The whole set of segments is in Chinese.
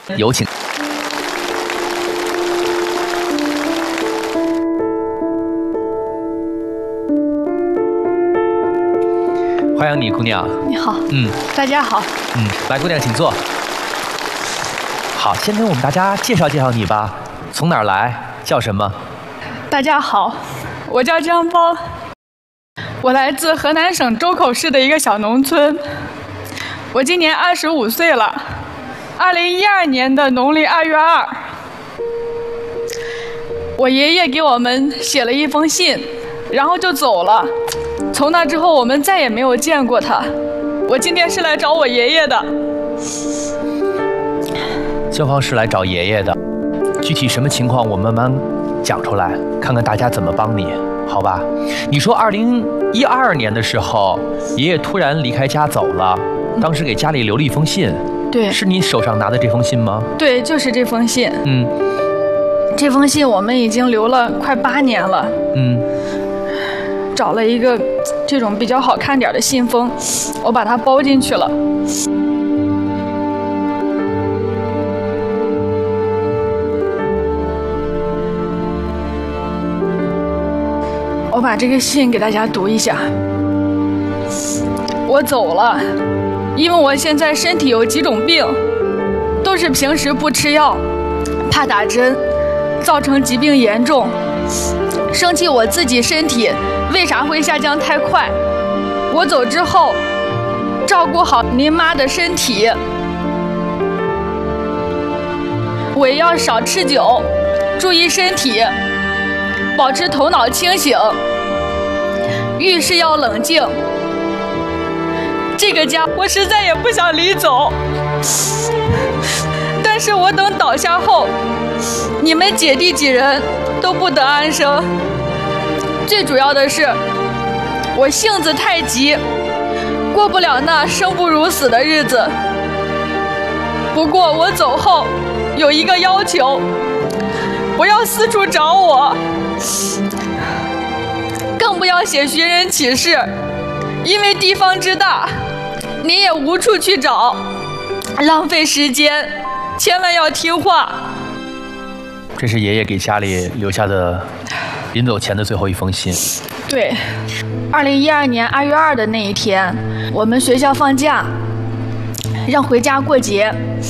有请。欢迎你，姑娘。 你好。大家好。 来，姑娘，请坐。好，先跟我们大家介绍介绍你吧。从哪儿来？叫什么？ 大家好，我叫张芳，我来自河南省周口市的一个小农村。我今年25岁了。2012年的农历2月2，我爷爷给我们写了一封信，然后就走了。从那之后，我们再也没有见过他。我今天是来找我爷爷的。 肖芳是来找爷爷的，具体什么情况我慢慢讲出来，看看大家怎么帮你，好吧？你说2012年的时候，爷爷突然离开家走了，当时给家里留了一封信。 对， 是你手上拿的这封信吗？ 对，就是这封信。这封信我们已经留了快8年了。找了一个这种比较好看点的信封，我把它包进去了。我把这个信给大家读一下。我走了，因为我现在身体有几种病，都是平时不吃药，怕打针，造成疾病严重。生气我自己身体为啥会下降太快？我走之后，照顾好您妈的身体。我也要少吃酒，注意身体，保持头脑清醒，遇事要冷静。这个家我实在也不想离走，但是我等倒下后，你们姐弟几人都不得安生。最主要的是，我性子太急，过不了那生不如死的日子。不过我走后有一个要求，不要四处找我，更不要写寻人启事，因为地方之大，你也无处去找，浪费时间，千万要听话。 这是爷爷给家里留下的临走前的最后一封信。 对，2012年2月2的那一天，我们学校放假，让回家过节。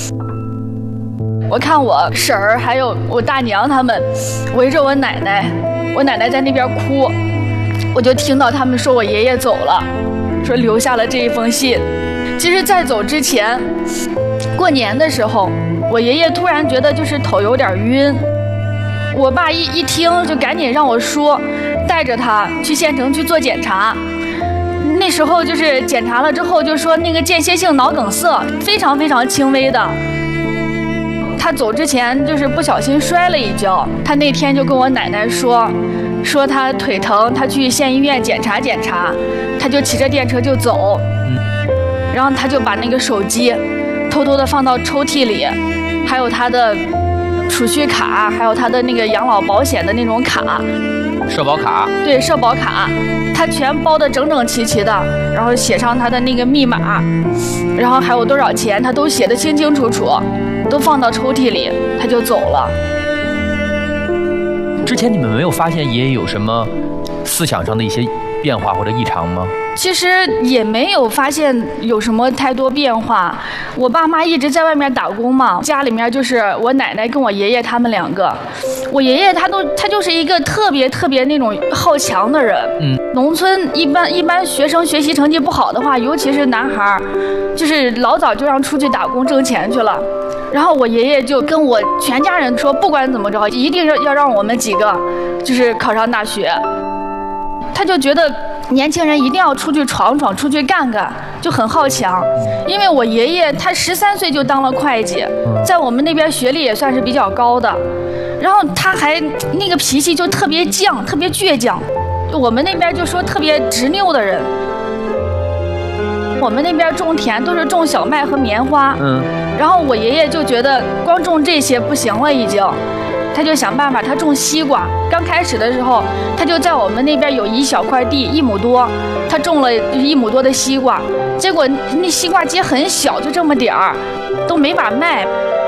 我看我婶儿还有我大娘他们围着我奶奶，我奶奶在那边哭，我就听到他们说我爷爷走了，说留下了这一封信。其实在走之前，过年的时候，我爷爷突然觉得就是头有点晕，我爸一听就赶紧让我叔带着他去县城去做检查。那时候就是检查了之后就说那个间歇性脑梗塞，非常非常轻微的。他走之前就是不小心摔了一跤，他那天就跟我奶奶说他腿疼，他去县医院检查检查，他就骑着电车就走。然后他就把那个手机偷偷的放到抽屉里，还有他的储蓄卡，还有他的那个养老保险的那种卡， 社保卡。对， 社保卡，他全包的整整齐齐的，然后写上他的那个密码，然后还有多少钱，他都写得清清楚楚，都放到抽屉里，他就走了。 之前你们没有发现爷爷有什么思想上的一些变化或者异常吗？ 其实也没有发现有什么太多变化。我爸妈一直在外面打工嘛，家里面就是我奶奶跟我爷爷他们2个。我爷爷他就是一个特别那种好强的人。农村一般学生学习成绩不好的话，尤其是男孩，就是老早就让出去打工挣钱去了。然后我爷爷就跟我全家人说，不管怎么着，一定要让我们几个就是考上大学。他就觉得年轻人一定要出去闯闯，出去干干，就很好强。因为我爷爷他13岁就当了会计，在我们那边学历也算是比较高的，然后他还那个脾气就特别犟，特别倔强，我们那边就说特别执拗的人。我们那边种田都是种小麦和棉花，然后我爷爷就觉得光种这些不行了已经，他就想办法，他种西瓜。刚开始的时候，他就在我们那边有一小块地，1亩多，他种了1亩多的西瓜。结果那西瓜结很小，就这么点儿，都没法卖。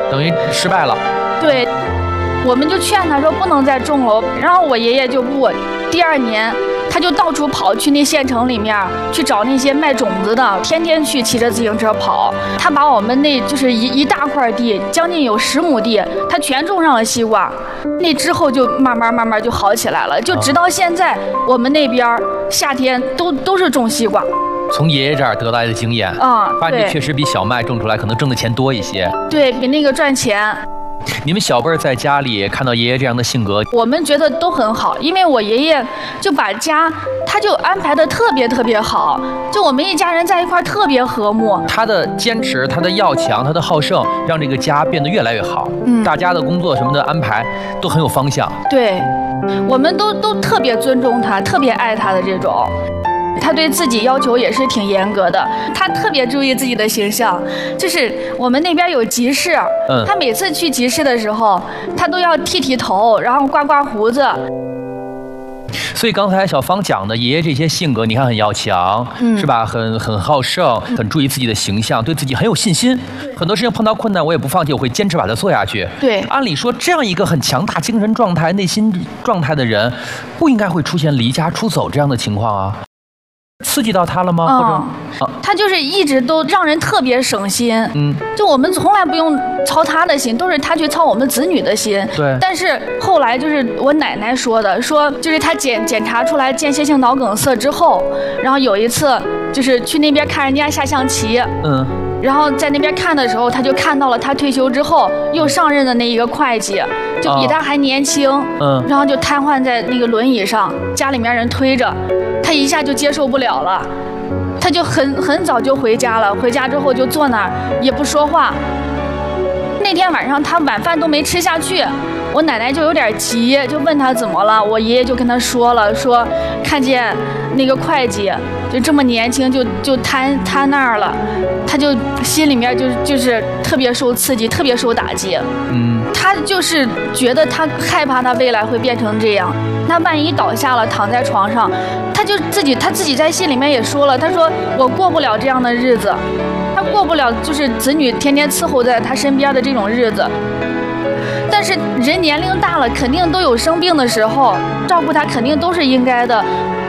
等于失败了。 对，我们就劝他说不能再种了，然后我爷爷就不，第2年他就到处跑去那县城里面去找那些卖种子的，天天去骑着自行车跑。他把我们那就是一大块地，将近有10亩地，他全种上了西瓜。那之后就慢慢就好起来了，就直到现在，我们那边夏天都是种西瓜。 从爷爷这儿得来的经验发现这确实比小麦种出来可能挣的钱多一些， 对比那个赚钱。 你们小辈儿在家里看到爷爷这样的性格， 我们觉得都很好，因为我爷爷就把家他就安排的特别好，就我们一家人在一块儿特别和睦。 他的坚持，他的要强，他的好胜，让这个家变得越来越好。大家的工作什么的安排都很有方向。 对，我们都特别尊重他，特别爱他的这种。他对自己要求也是挺严格的，他特别注意自己的形象。就是我们那边有集市，他每次去集市的时候，他都要剃头，然后刮胡子。 所以刚才小芳讲的爷爷这些性格，你看很要强，是吧？很好胜，很注意自己的形象，对自己很有信心。很多事情碰到困难，我也不放弃，我会坚持把它做下去。 对， 按理说这样一个很强大精神状态、内心状态的人，不应该会出现离家出走这样的情况啊。刺激到他了吗？或者他就是一直都让人特别省心。就我们从来不用操他的心，都是他去操我们子女的心。 对。 但是后来就是我奶奶说的，说就是他检查出来间歇性脑梗塞之后，然后有一次就是去那边看人家下象棋。然后在那边看的时候，他就看到了他退休之后又上任的那一个会计，就比他还年轻。然后就瘫痪在那个轮椅上，家里面人推着。他一下就接受不了了，他就很早就回家了。回家之后就坐那儿也不说话。那天晚上他晚饭都没吃下去，我奶奶就有点急，就问他怎么了。我爷爷就跟他说了，说看见那个会计就这么年轻就瘫那儿了，他就心里面就是特别受刺激，特别受打击。他就是觉得他害怕他未来会变成这样。他万一倒下了，躺在床上，他自己在心里面也说了，他说我过不了这样的日子，他过不了就是子女天天伺候在他身边的这种日子。但是人年龄大了，肯定都有生病的时候，照顾他肯定都是应该的。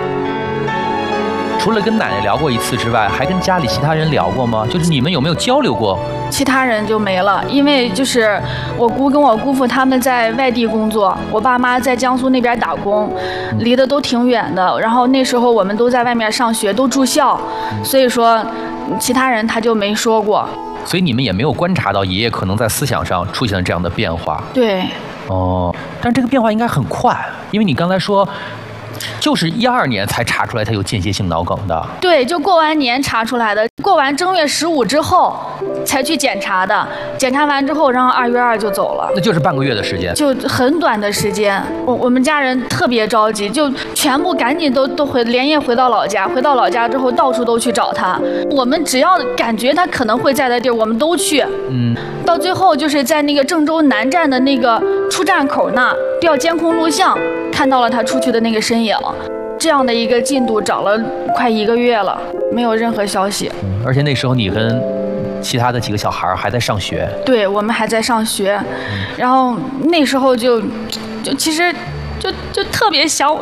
除了跟奶奶聊过一次之外，还跟家里其他人聊过吗？就是你们有没有交流过？ 其他人就没了，因为就是我姑跟我姑父他们在外地工作，我爸妈在江苏那边打工，离得都挺远的。然后那时候我们都在外面上学，都住校，所以说其他人他就没说过。 所以你们也没有观察到爷爷可能在思想上出现了这样的变化。 对。 但这个变化应该很快，因为你刚才说就是12年才查出来他有间歇性脑梗的。 对，就过完年查出来的，过完正月15之后才去检查的，检查完之后，然后2月2就走了， 那就是半个月的时间， 就很短的时间。我们家人特别着急，就全部赶紧都连夜回到老家。回到老家之后，到处都去找他。我们只要感觉他可能会在的地儿，我们都去。到最后就是在那个郑州南站的那个出站口那调监控录像，看到了他出去的那个身影。这样的一个进度找了快1个月了，没有任何消息。 而且那时候你跟其他的几个小孩还在上学。对， 我们还在上学。然后那时候就其实就特别想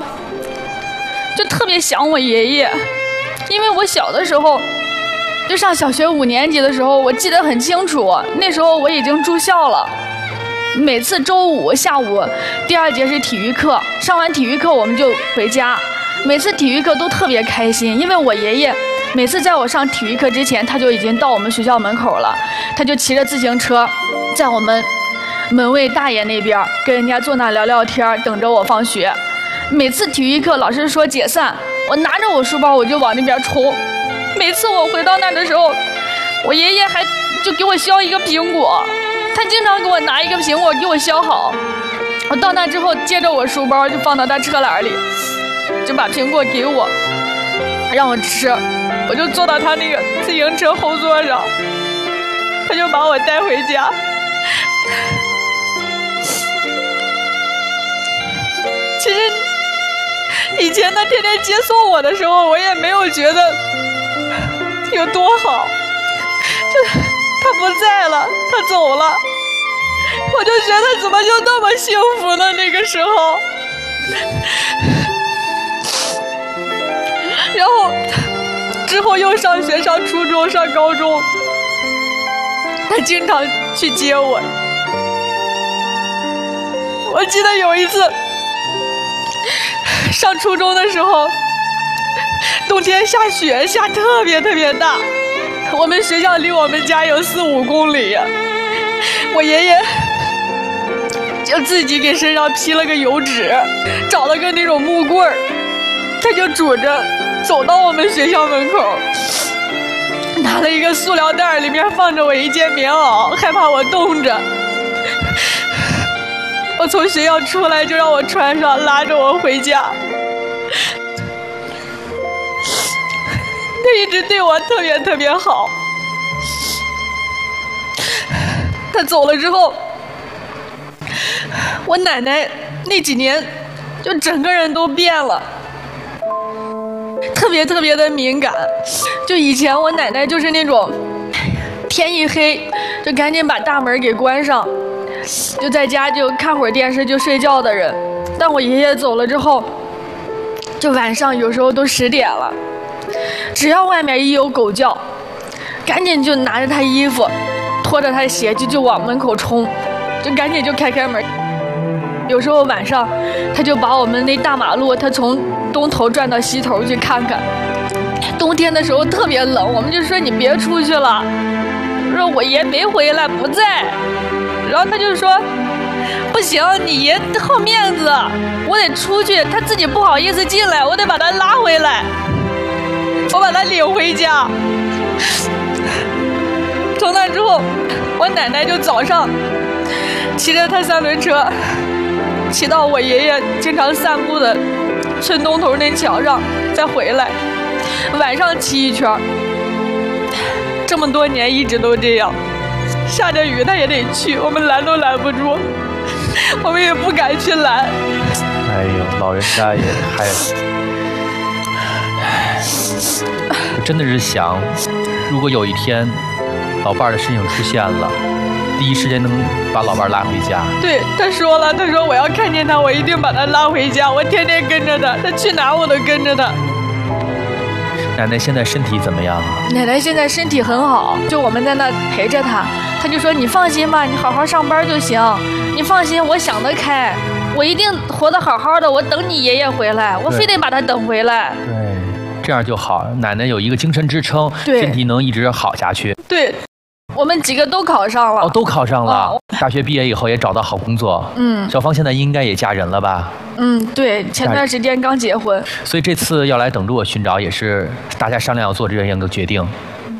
我爷爷，因为我小的时候就上小学5年级的时候，我记得很清楚，那时候我已经住校了。每次周5下午第2节是体育课，上完体育课我们就回家。每次体育课都特别开心，因为我爷爷每次在我上体育课之前，他就已经到我们学校门口了，他就骑着自行车在我们门卫大爷那边跟人家坐那聊聊天，等着我放学。每次体育课老师说解散，我拿着我书包我就往那边冲。每次我回到那的时候，我爷爷还就给我削一个苹果，他经常给我拿一个苹果给我削好。我到那之后，接着我书包就放到他车篮里，就把苹果给我，让我吃。我就坐到他那个自行车后座上，他就把我带回家。其实以前他天天接送我的时候，我也没有觉得有多好。就他不在了，他走了， 我就觉得怎么就那么幸福呢？那个时候，然后之后又上学，上初中，上高中，他经常去接我。我记得有一次上初中的时候，冬天下雪，下特别大，我们学校离我们家有4、5公里呀。我爷爷就自己给身上披了个油纸，找了个那种木棍儿，他就拄着走到我们学校门口，拿了一个塑料袋，里面放着我一件棉袄，害怕我冻着。我从学校出来就让我穿上，拉着我回家。他一直对我特别好。他走了之后，我奶奶那几年就整个人都变了，特别的敏感。就以前我奶奶就是那种天一黑就赶紧把大门给关上，就在家就看会儿电视就睡觉的人。但我爷爷走了之后，就晚上有时候都10点了，只要外面一有狗叫，赶紧就拿着他衣服，拖着他的鞋就往门口冲，就赶紧就开门。有时候晚上他就把我们那大马路，他从东头转到西头去看看。冬天的时候特别冷，我们就说你别出去了，说我爷没回来，不在。然后他就说不行，你爷好面子，我得出去，他自己不好意思进来，我得把他拉回来，我把他领回家。从那之后，我奶奶就早上骑着他3轮车，骑到我爷爷经常散步的村东头那桥上，再回来，晚上骑一圈。这么多年一直都这样，下着雨他也得去，我们拦都拦不住，我们也不敢去拦。 哎呦，老人家也太……我真的是想，如果有一天老伴儿的身影出现了，第一时间能把老伴儿拉回家。 对，他说了，他说我要看见他，我一定把他拉回家，我天天跟着他，他去哪我都跟着他。 奶奶现在身体怎么样啊？ 奶奶现在身体很好，就我们在那陪着她，她就说你放心吧，你好好上班就行，你放心，我想得开，我一定活得好好的，我等你爷爷回来，我非得把他等回来。 对，这样就好，奶奶有一个精神支撑，身体能一直好下去。 对，我们几个都考上了。 哦，都考上了，大学毕业以后也找到好工作。小芳现在应该也嫁人了吧？ 对，前段时间刚结婚。 所以这次要来等着我寻找，也是大家商量要做这样一个决定。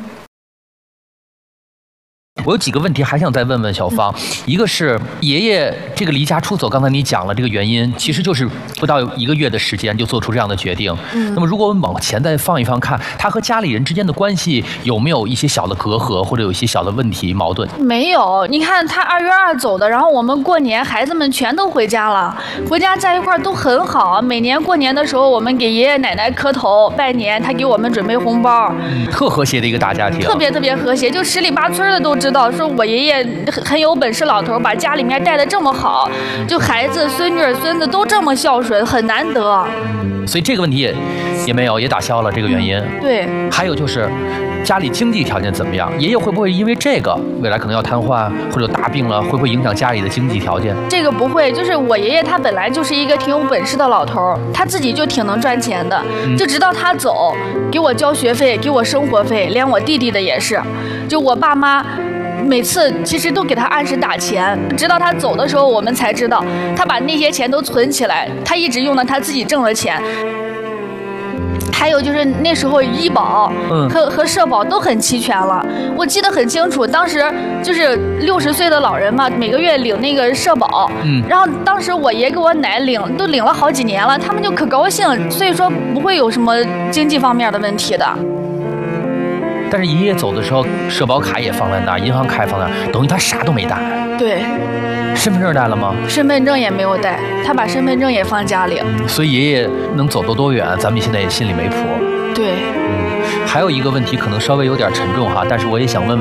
我有几个问题还想再问问小芳，一个是爷爷这个离家出走，刚才你讲了这个原因，其实就是不到1个月的时间就做出这样的决定。那么如果我们往前再放一放看，他和家里人之间的关系有没有一些小的隔阂，或者有一些小的问题矛盾？ 没有，你看他2月2走的，然后我们过年孩子们全都回家了，回家在一块儿都很好。每年过年的时候，我们给爷爷奶奶磕头拜年，他给我们准备红包， 特和谐的一个大家庭， 特别和谐，就10里8村的都知道，说我爷爷很有本事，老头把家里面带得这么好，就孩子、孙女、孙子都这么孝顺，很难得。 所以这个问题也没有，也打消了这个原因。 对， 还有就是家里经济条件怎么样？爷爷会不会因为这个未来可能要瘫痪或者大病了，会不会影响家里的经济条件？ 这个不会，就是我爷爷他本来就是一个挺有本事的老头，他自己就挺能赚钱的，就直到他走，给我交学费，给我生活费，连我弟弟的也是，就我爸妈每次其实都给他按时打钱，直到他走的时候，我们才知道他把那些钱都存起来，他一直用了他自己挣的钱。还有就是那时候医保和社保都很齐全了，我记得很清楚，当时就是60岁的老人嘛，每个月领那个社保，然后当时我爷给我奶都领了好几年了，他们就可高兴，所以说不会有什么经济方面的问题的。 但是爷爷走的时候，社保卡也放在那儿，银行卡也放在那儿，等于他啥都没带。 对。 身份证带了吗？ 身份证也没有带，他把身份证也放家里。 所以爷爷能走得多远，咱们现在也心里没谱。 对。 还有一个问题可能稍微有点沉重哈，但是我也想问问